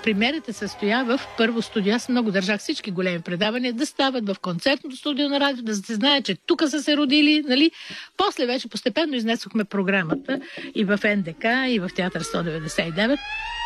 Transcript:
премиерата се състоя в първо студио. Аз много държах всички големи предавания да стават в концертното студио на радио, да се знае, че тук са се родили, нали? После вече постепенно изнесохме програмата и в НДК, и в Театър 199.